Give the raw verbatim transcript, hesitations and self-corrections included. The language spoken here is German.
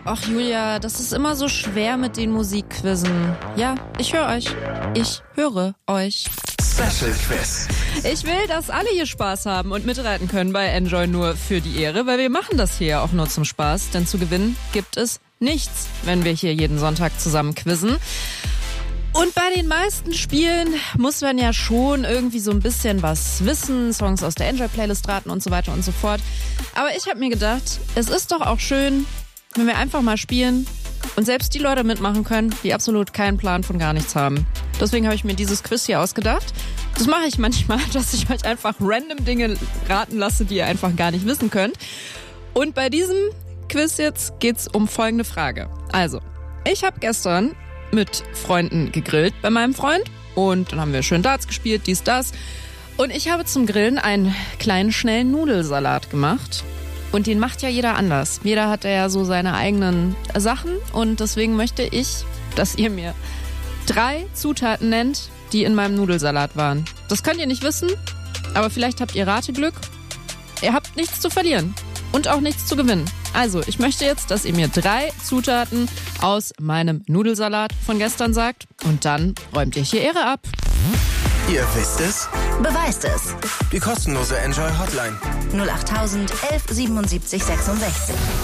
Ach Julia, das ist immer so schwer mit den Musikquizzen. Ja, ich höre euch. Ich höre euch. Special Quiz. Ich will, dass alle hier Spaß haben und mitreiten können bei Enjoy nur für die Ehre, weil wir machen das hier auch nur zum Spaß, denn zu gewinnen gibt es nichts, wenn wir hier jeden Sonntag zusammen quizzen. Und bei den meisten Spielen muss man ja schon irgendwie so ein bisschen was wissen, Songs aus der Enjoy-Playlist raten und so weiter und so fort. Aber ich habe mir gedacht, es ist doch auch schön, wenn wir einfach mal spielen und selbst die Leute mitmachen können, die absolut keinen Plan von gar nichts haben. Deswegen habe ich mir dieses Quiz hier ausgedacht. Das mache ich manchmal, dass ich euch einfach random Dinge raten lasse, die ihr einfach gar nicht wissen könnt. Und bei diesem Quiz jetzt geht's um folgende Frage. Also, ich habe gestern mit Freunden gegrillt bei meinem Freund und dann haben wir schön Darts gespielt, dies, das. Und ich habe zum Grillen einen kleinen, schnellen Nudelsalat gemacht. Und den macht ja jeder anders. Jeder hat ja so seine eigenen Sachen und deswegen möchte ich, dass ihr mir drei Zutaten nennt, die in meinem Nudelsalat waren. Das könnt ihr nicht wissen, aber vielleicht habt ihr Rateglück. Ihr habt nichts zu verlieren und auch nichts zu gewinnen. Also, ich möchte jetzt, dass ihr mir drei Zutaten aus meinem Nudelsalat von gestern sagt und dann räumt ihr hier Ehre ab. Ihr wisst es? Beweist es. Die kostenlose Enjoy Hotline. null acht elf siebenundsiebzig sechsundsechzig.